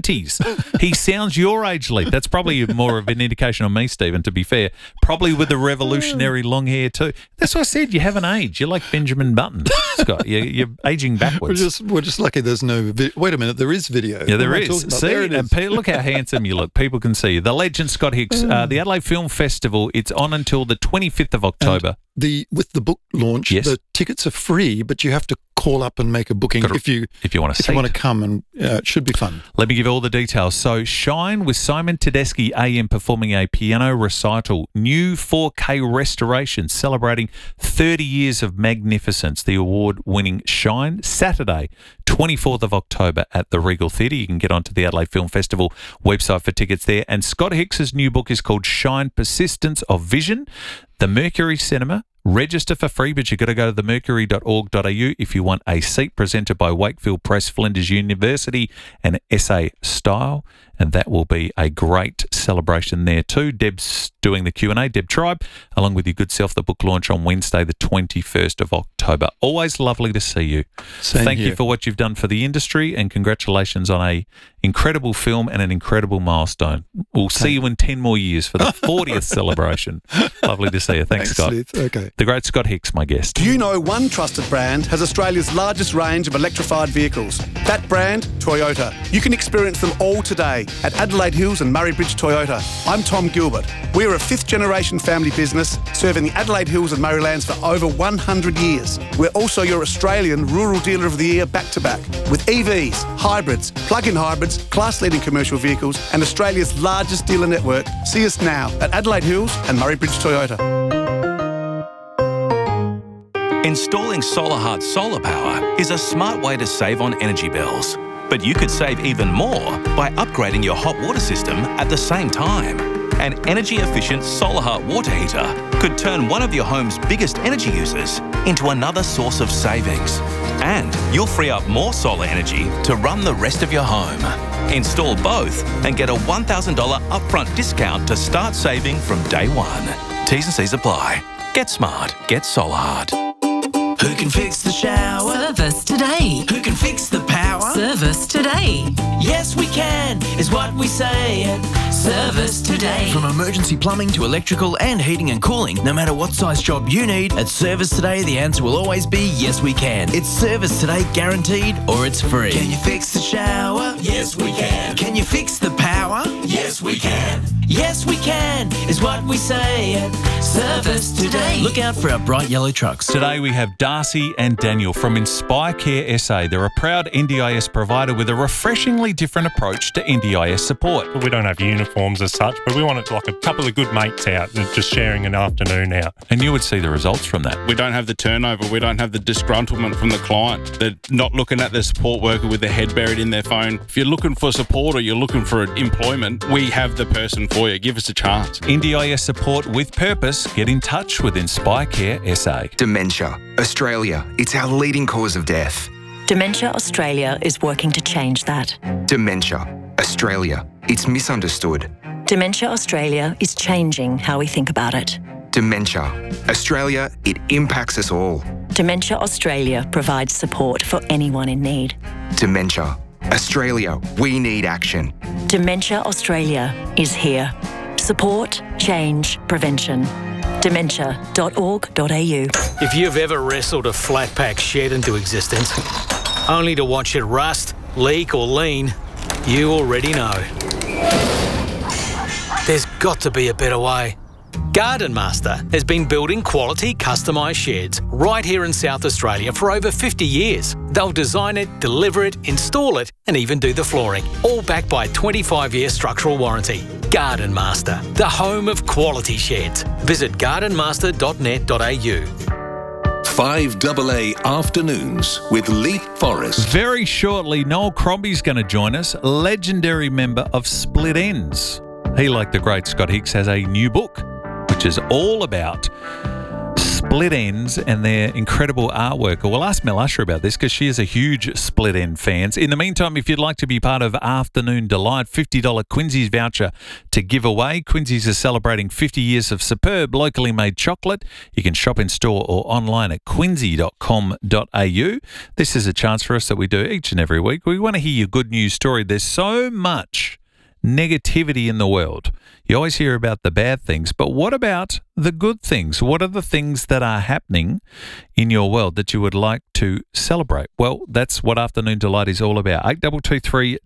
70s. He sounds your age, Lee. That's probably more of an indication on me, Stephen, to be fair. Probably with the revolutionary long hair too. That's what I said. You haven't aged. You're like Benjamin Button, Scott. You're aging backwards. We're just lucky there's no wait a minute, there is video. Yeah, there is. See, there it is. And look how handsome you look. People can see you. The legend Scott Hicks. The Adelaide Film Festival, it's on until the 25th of October. With the book launch, the tickets are free, but you have to call up and make a booking if you want to come, and it should be fun. Let me give all the details. So Shine with Simon Tedeschi AM performing a piano recital, new 4K restoration celebrating 30 years of magnificence. The award-winning Shine, Saturday, 24th of October at the Regal Theatre. You can get onto the Adelaide Film Festival website for tickets there. And Scott Hicks's new book is called Shine, Persistence of Vision. The Mercury Cinema. Register for free, but you've got to go to themercury.org.au if you want a seat, presented by Wakefield Press, Flinders University and SA Style, and that will be a great celebration there too. Deb's doing the Q&A, Deb Tribe, along with your good self, the book launch on Wednesday the 21st of October. Always lovely to see you. Thank you for what you've done for the industry, and congratulations on a incredible film and an incredible milestone. We'll see you in 10 more years for the 40th celebration. Lovely to see you. Thanks, Scott. Okay. The great Scott Hicks, my guest. Do you know one trusted brand has Australia's largest range of electrified vehicles? That brand, Toyota. You can experience them all today at Adelaide Hills and Murray Bridge Toyota. I'm Tom Gilbert. We're a fifth-generation family business serving the Adelaide Hills and Murraylands for over 100 years. We're also your Australian Rural Dealer of the Year back-to-back. With EVs, hybrids, plug-in hybrids, class-leading commercial vehicles and Australia's largest dealer network. See us now at Adelaide Hills and Murray Bridge Toyota. Installing SolarHeart solar power is a smart way to save on energy bills. But you could save even more by upgrading your hot water system at the same time. An energy-efficient SolarHeart water heater could turn one of your home's biggest energy users into another source of savings. And you'll free up more solar energy to run the rest of your home. Install both and get a $1,000 upfront discount to start saving from day one. T's and C's apply. Get smart. Get SolarHeart. Who can fix the shower? Service today. Who can fix the power? Service today. Yes, we can, is what we say at Service Today. From emergency plumbing to electrical and heating and cooling, no matter what size job you need, at Service Today, the answer will always be yes, we can. It's Service Today guaranteed, or it's free. Can you fix the shower? Yes, we can. Can you fix the power? Yes, we can. Yes, we can, is what we say at Service Today. Look out for our bright yellow trucks. Today we have Darcy and Daniel from Inspire Care SA. They're a proud NDIS provider with a refreshingly different approach to NDIS support. We don't have uniforms as such, but we want it like a couple of good mates out and just sharing an afternoon out. And you would see the results from that. We don't have the turnover. We don't have the disgruntlement from the client. They're not looking at the support worker with their head buried in their phone. If you're looking for support or you're looking for employment, we have the person for you. Give us a chance. NDIS support with purpose. Get in touch with Inspire Care SA. Dementia. Australia, it's our leading cause of death. Dementia Australia is working to change that. Dementia. Australia, it's misunderstood. Dementia Australia is changing how we think about it. Dementia. Australia, it impacts us all. Dementia Australia provides support for anyone in need. Dementia. Australia, we need action. Dementia Australia is here. Support, change, prevention. Dementia.org.au. If you've ever wrestled a flat pack shed into existence, only to watch it rust, leak or lean, you already know. There's got to be a better way. Garden Master has been building quality customised sheds right here in South Australia for over 50 years. They'll design it, deliver it, install it and even do the flooring, all backed by a 25-year structural warranty. Garden Master, the home of quality sheds. Visit gardenmaster.net.au. 5AA Afternoons with Leith Forrest. Very shortly, Noel Crombie's going to join us, legendary member of Split Ends. He, like the great Scott Hicks, has a new book, which is all about Split Ends and their incredible artwork. We'll ask Mel Usher about this because she is a huge Split End fan. In the meantime, if you'd like to be part of Afternoon Delight, $50 Quincy's voucher to give away. Quincy's is celebrating 50 years of superb locally made chocolate. You can shop in store or online at quincy.com.au. This is a chance for us that we do each and every week. We want to hear your good news story. There's so much negativity in the world. You always hear about the bad things, but what about the good things? What are the things that are happening in your world that you would like to celebrate? Well, that's what Afternoon Delight is all about. 8223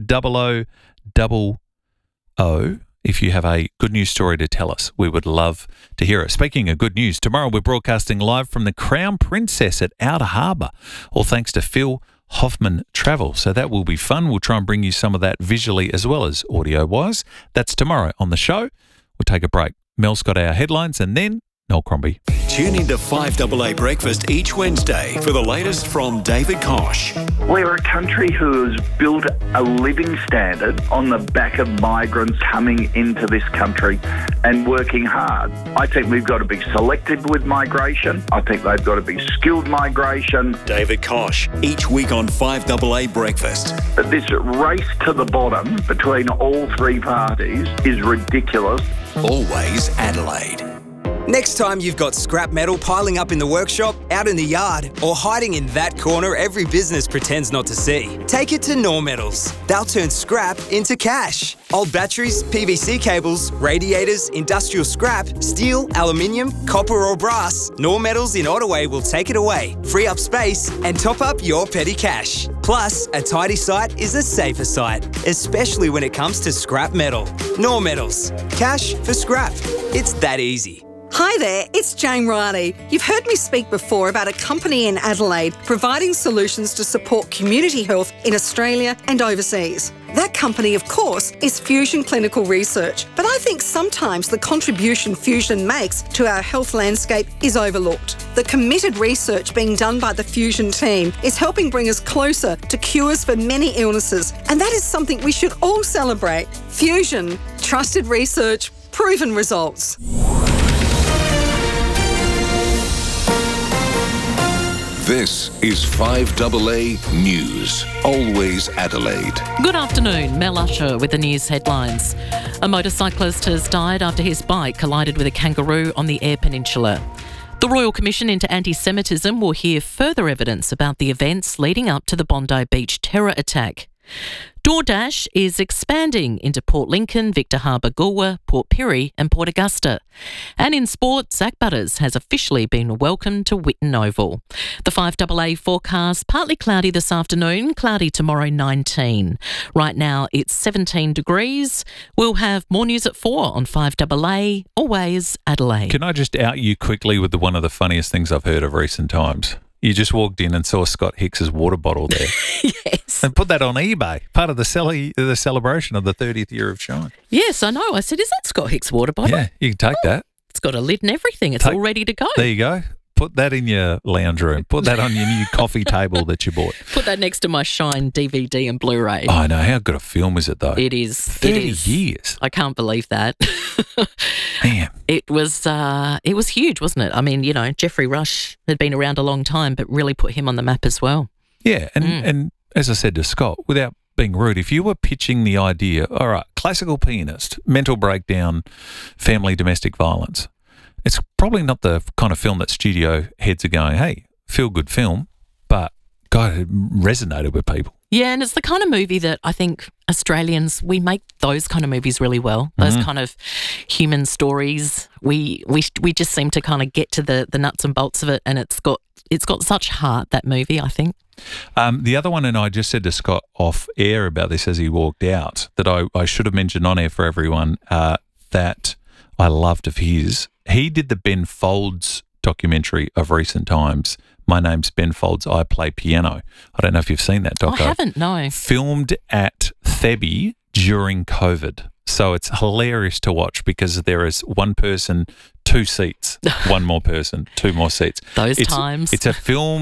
0000. If you have a good news story to tell us, we would love to hear it. Speaking of good news, tomorrow we're broadcasting live from the Crown Princess at Outer Harbour, all thanks to Phil Hoffman Travel. So that will be fun. We'll try and bring you some of that visually as well as audio-wise. That's tomorrow on the show. We'll take a break. Mel's got our headlines and then Noel Crombie. Tune into 5AA Breakfast each Wednesday for the latest from David Kosh. We're a country who has built a living standard on the back of migrants coming into this country and working hard. I think we've got to be selective with migration. I think they've got to be skilled migration. David Kosh, each week on 5AA Breakfast. This race to the bottom between all three parties is ridiculous. Always Adelaide. Next time you've got scrap metal piling up in the workshop, out in the yard, or hiding in that corner every business pretends not to see, take it to Nor Metals. They'll turn scrap into cash. Old batteries, PVC cables, radiators, industrial scrap, steel, aluminium, copper or brass, Nor Metals in Ottaway will take it away, free up space and top up your petty cash. Plus, a tidy site is a safer site, especially when it comes to scrap metal. Nor Metals. Cash for scrap. It's that easy. Hi there, it's Jane Riley. You've heard me speak before about a company in Adelaide providing solutions to support community health in Australia and overseas. That company, of course, is Fusion Clinical Research, but I think sometimes the contribution Fusion makes to our health landscape is overlooked. The committed research being done by the Fusion team is helping bring us closer to cures for many illnesses, and that is something we should all celebrate. Fusion, trusted research, proven results. This is 5AA News. Always Adelaide. Good afternoon, Mel Usher with the news headlines. A motorcyclist has died after his bike collided with a kangaroo on the Eyre Peninsula. The Royal Commission into Anti-Semitism will hear further evidence about the events leading up to the Bondi Beach terror attack. DoorDash is expanding into Port Lincoln, Victor Harbour, Goolwa, Port Pirie and Port Augusta. And in sport, Zach Butters has officially been welcomed to Whitten Oval. The 5AA forecast, partly cloudy this afternoon, cloudy tomorrow 19. Right now it's 17 degrees. We'll have more news at 4 on 5AA, always Adelaide. Can I just out you quickly with one of the funniest things I've heard of recent times? You just walked in and saw Scott Hicks's water bottle there. Yes. And put that on eBay, part of the celebration of the 30th year of Shine. Yes, I know. I said, is that Scott Hicks water bottle? Yeah, you can take that. It's got a lid and everything. It's all ready to go. There you go. Put that in your lounge room. Put that on your new coffee table that you bought. Put that next to my Shine DVD and Blu-ray. Oh, I know. How good a film is it, though? It is. 30 years. I can't believe that. Man. It was huge, wasn't it? I mean, you know, Geoffrey Rush had been around a long time, but really put him on the map as well. Yeah, and as I said to Scott, without being rude, if you were pitching the idea, all right, classical pianist, mental breakdown, family domestic violence, It's probably not the kind of film that studio heads are going, hey, feel good film, but God, it resonated with people. Yeah, and it's the kind of movie that I think Australians, we make those kind of movies really well. Those kind of human stories. We just seem to kind of get to the nuts and bolts of it, and it's got such heart, that movie, I think. The other one, and I just said to Scott off air about this as he walked out, that I should have mentioned on air for everyone, that I loved of his. He did the Ben Folds documentary of recent times. My name's Ben Folds, I play piano. I don't know if you've seen that doco. I haven't, no. Filmed at Thebby during COVID. So it's hilarious to watch because there is one person, 2 seats, one more person, 2 more seats. Times. It's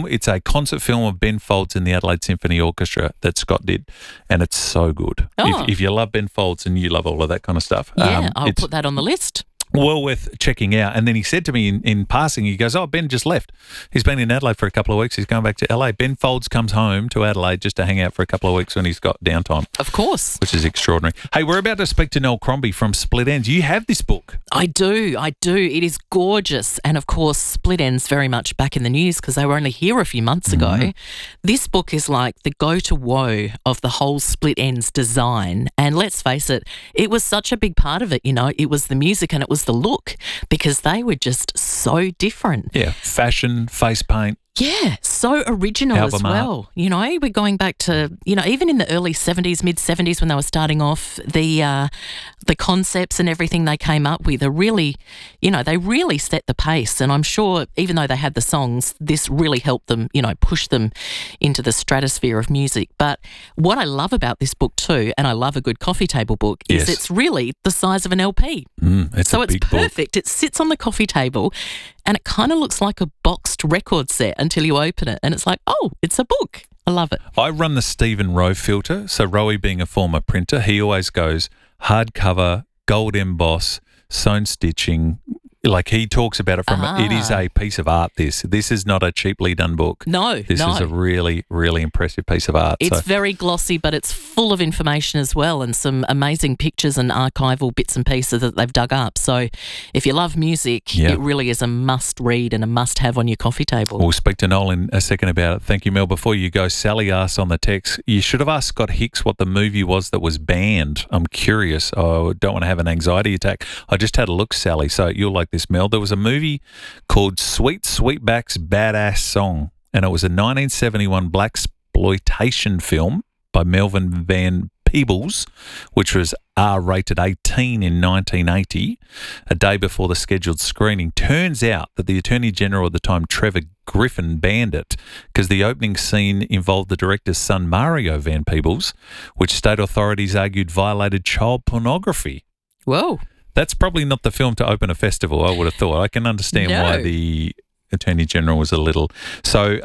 a concert film of Ben Folds and the Adelaide Symphony Orchestra that Scott did, and it's so good. Oh. If you love Ben Folds and you love all of that kind of stuff. Yeah, I'll put that on the list. Well worth checking out. And then he said to me in passing, he goes, Ben just left. He's been in Adelaide for a couple of weeks. He's going back to LA. Ben Folds comes home to Adelaide just to hang out for a couple of weeks when he's got downtime. Of course. Which is extraordinary. Hey, we're about to speak to Nell Crombie from Split Ends. You have this book. I do. It is gorgeous. And of course, Split Ends very much back in the news because they were only here a few months ago. This book is like the go-to-woe of the whole Split Ends design. And let's face it, it was such a big part of it, you know. It was the music and it was the look because they were just so different. Yeah, fashion, face paint. Yeah, so original Album as well. art. You know, we're going back to, you know, even in the early 70s, mid-70s when they were starting off, the concepts and everything they came up with are really, you know, they really set the pace. And I'm sure even though they had the songs, this really helped them, you know, push them into the stratosphere of music. But what I love about this book too, and I love a good coffee table book, is it's really the size of an LP. It's so a it's big book. perfect. It sits on the coffee table and it kind of looks like a boxed record set until you open it and it's like, oh, it's a book. I love it. I run the Stephen Rowe filter. So Rowe being a former printer, he always goes hardcover, gold emboss, sewn stitching. Like he talks about it from, it is a piece of art, this. This is not a cheaply done book. No, This is a really, really impressive piece of art. It's very glossy, but it's full of information as well and some amazing pictures and archival bits and pieces that they've dug up. So if you love music, it really is a must read and a must have on your coffee table. We'll speak to Noel in a second about it. Thank you, Mel. Before you go, Sally asks on the text, you should have asked Scott Hicks what the movie was that was banned. I'm curious. I don't want to have an anxiety attack. I just had a look, Sally, so you'll like this, Mel. There was a movie called Sweet Sweetback's Badass Song, and it was a 1971 blaxploitation film by Melvin Van Peebles, which was R-rated 18 in 1980, a day before the scheduled screening. Turns out that the Attorney General at the time, Trevor Griffin, banned it because the opening scene involved the director's son, Mario Van Peebles, which state authorities argued violated child pornography. Whoa. That's probably not the film to open a festival, I would have thought. I can understand why the Attorney General was a little... So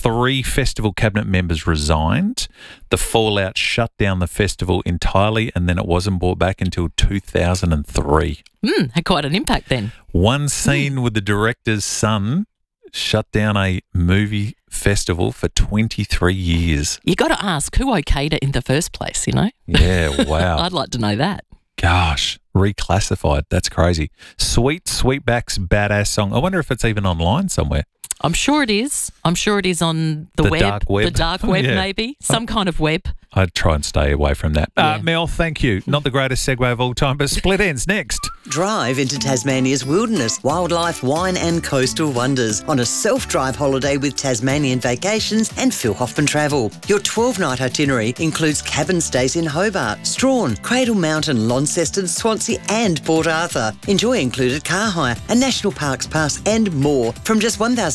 3 festival cabinet members resigned. The fallout shut down the festival entirely and then it wasn't brought back until 2003. Had quite an impact then. One scene with the director's son shut down a movie festival for 23 years. You got to ask who okayed it in the first place, you know? Yeah, wow. I'd like to know that. Gosh, reclassified. That's crazy. Sweetback's Badass Song. I wonder if it's even online somewhere. I'm sure it is. I'm sure it is on the web. Dark web. The dark web, Yeah. maybe. Some kind of web. I'd try and stay away from that. Mel, thank you. Not the greatest segue of all time, but Split Ends next. Drive into Tasmania's wilderness, wildlife, wine and coastal wonders on a self-drive holiday with Tasmanian Vacations and Phil Hoffman Travel. Your 12-night itinerary includes cabin stays in Hobart, Strahan, Cradle Mountain, Launceston, Swansea and Port Arthur. Enjoy included car hire, a National Parks Pass and more from just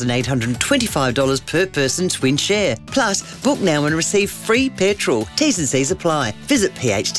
$1,825 per person twin share. Plus, book now and receive free petrol. T's and C's apply. Visit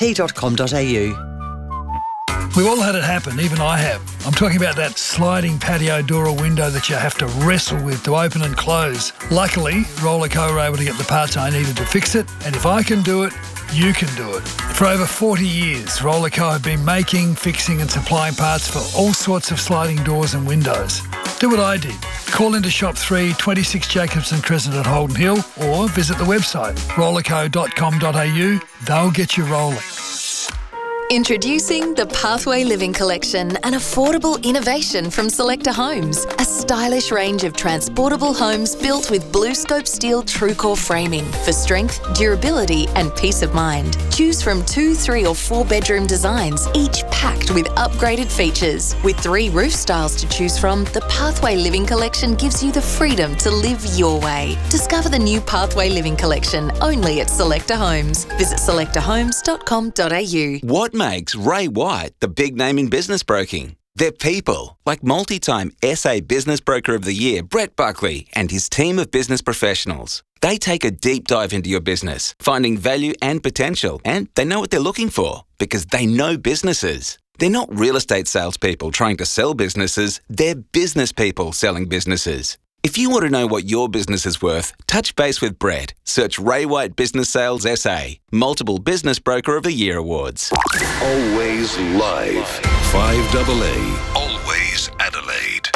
pht.com.au. We've all had it happen, even I have. I'm talking about that sliding patio door or window that you have to wrestle with to open and close. Luckily, Rollerco were able to get the parts I needed to fix it, and if I can do it, you can do it. For over 40 years, Rollerco have been making, fixing and supplying parts for all sorts of sliding doors and windows. Do what I did. Call into Shop 3, 26 Jacobson Crescent at Holden Hill, or visit the website rollerco.com.au. They'll get you rolling. Introducing the Pathway Living Collection, an affordable innovation from Selector Homes. A stylish range of transportable homes built with BlueScope steel TrueCore framing for strength, durability and peace of mind. Choose from 2, 3 or 4 bedroom designs, each packed with upgraded features. With 3 roof styles to choose from, the Pathway Living Collection gives you the freedom to live your way. Discover the new Pathway Living Collection only at Selector Homes. Visit selectorhomes.com.au. What makes Ray White the big name in business broking? They're people, like multi-time SA Business Broker of the Year, Brett Buckley, and his team of business professionals. They take a deep dive into your business, finding value and potential, and they know what they're looking for because they know businesses. They're not real estate salespeople trying to sell businesses, they're business people selling businesses. If you want to know what your business is worth, touch base with Brett. Search Ray White Business Sales SA. Multiple Business Broker of the Year awards. Always live. 5AA. Always Adelaide.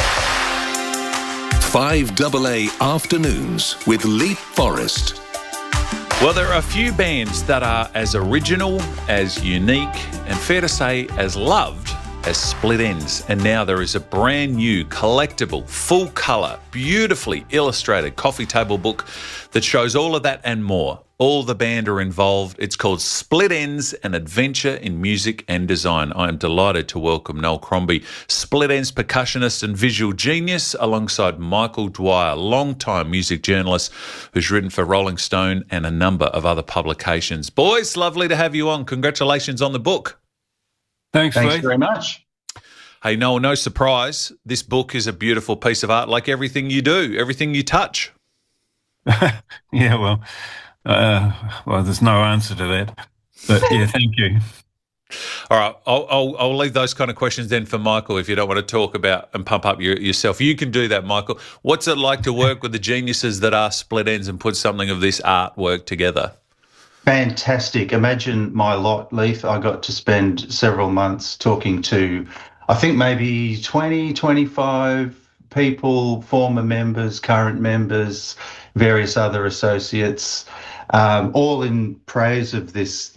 5AA Afternoons with Leap Forest. Well, there are a few bands that are as original, as unique, and fair to say, as loved as Split Enz. And now there is a brand new collectible, full colour, beautifully illustrated coffee table book that shows all of that and more. All the band are involved. It's called Split Enz, an adventure in music and design. I am delighted to welcome Noel Crombie, Split Enz percussionist and visual genius, alongside Michael Dwyer, long-time music journalist who's written for Rolling Stone and a number of other publications. Boys, lovely to have you on. Congratulations on the book. Thanks very much. Hey, Noel, no surprise. This book is a beautiful piece of art, like everything you do, everything you touch. Yeah, well, there's no answer to that. But yeah, thank you. All right, I'll leave those kind of questions then for Michael if you don't want to talk about and pump up yourself. You can do that, Michael. What's it like to work with the geniuses that are Split Enz and put something of this artwork together? Fantastic. Imagine my lot, Leith. I got to spend several months talking to, I think maybe 20, 25 people, former members, current members, various other associates, all in praise of this,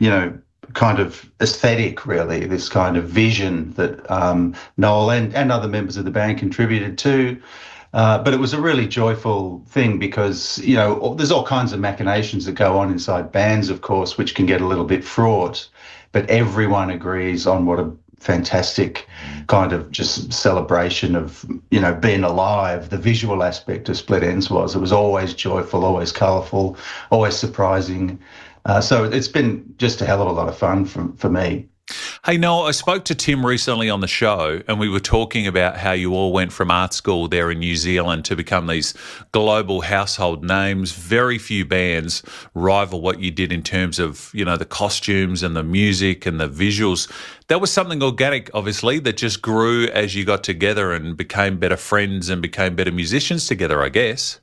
kind of aesthetic, really, this kind of vision that Noel and other members of the band contributed to. But it was a really joyful thing because, there's all kinds of machinations that go on inside bands, of course, which can get a little bit fraught. But everyone agrees on what a fantastic kind of just celebration of, being alive. The visual aspect of Split Enz was. It was always joyful, always colourful, always surprising. So it's been just a hell of a lot of fun for me. Hey, Noel, I spoke to Tim recently on the show and we were talking about how you all went from art school there in New Zealand to become these global household names. Very few bands rival what you did in terms of, the costumes and the music and the visuals. That was something organic, obviously, that just grew as you got together and became better friends and became better musicians together, I guess.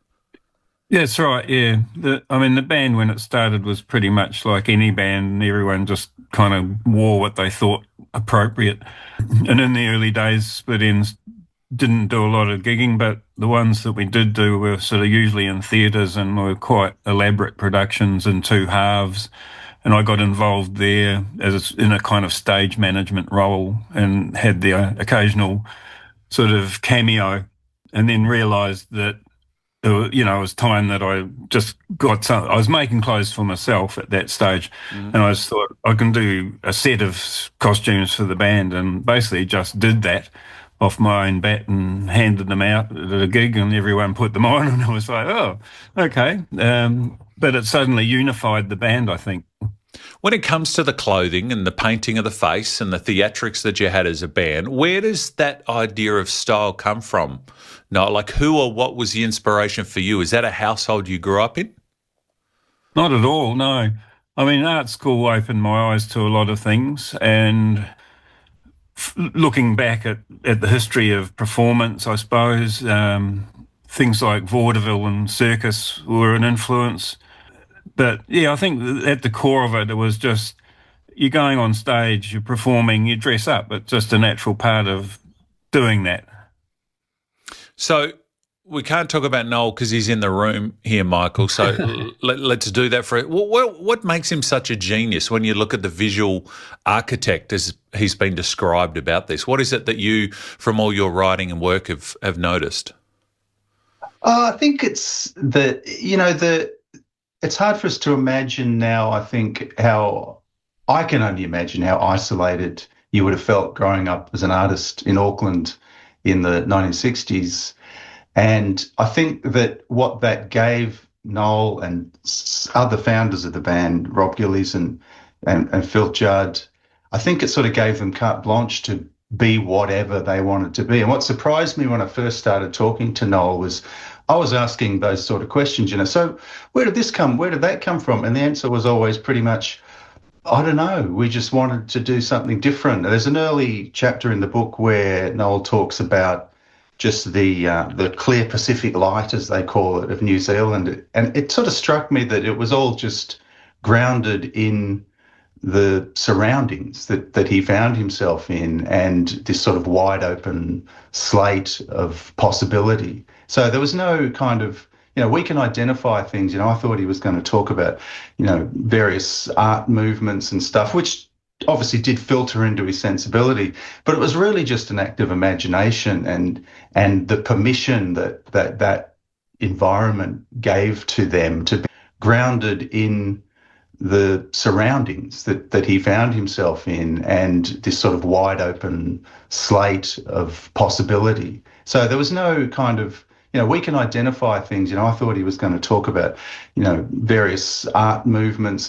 Yeah, that's right, yeah. The band, when it started, was pretty much like any band, and everyone just kind of wore what they thought appropriate. And in the early days, Split Enz didn't do a lot of gigging, but the ones that we did do were sort of usually in theatres and were quite elaborate productions in 2 halves. And I got involved there in a kind of stage management role and had the occasional sort of cameo, and then realised that it was time that I just got some. I was making clothes for myself at that stage, and I just thought I can do a set of costumes for the band, and basically just did that off my own bat and handed them out at a gig, and everyone put them on, and I was like, oh, okay. But it suddenly unified the band, I think. When it comes to the clothing and the painting of the face and the theatrics that you had as a band, where does that idea of style come from? No, like who or what was the inspiration for you? Is that a household you grew up in? Not at all, no. Art school opened my eyes to a lot of things, and looking back at the history of performance, I suppose, things like vaudeville and circus were an influence. But, yeah, I think at the core of it, it was just you're going on stage, you're performing, you dress up. It's just a natural part of doing that. So we can't talk about Noel because he's in the room here, Michael. So let's do that for it. What makes him such a genius when you look at the visual architect as he's been described about this? What is it that you, from all your writing and work, have noticed? I think it's it's hard for us to imagine now, I think, I can only imagine how isolated you would have felt growing up as an artist in Auckland in the 1960s. And I think that what that gave Noel and other founders of the band, Rob Gillies and Phil Judd, I think it sort of gave them carte blanche to be whatever they wanted to be. And what surprised me when I first started talking to Noel was I was asking those sort of questions, so where did that come from? And the answer was always pretty much, I don't know, we just wanted to do something different. There's an early chapter in the book where Noel talks about just the clear Pacific light, as they call it, of New Zealand. And it sort of struck me that it was all just grounded in the surroundings that he found himself in and this sort of wide open slate of possibility. So there was no kind of, we can identify things. I thought he was going to talk about, various art movements and stuff, which obviously did filter into his sensibility, but it was really just an act of imagination and the permission that environment gave to them to be grounded in the surroundings that he found himself in and this sort of wide open slate of possibility. So there was no kind of, we can identify things. I thought he was going to talk about, various art movements.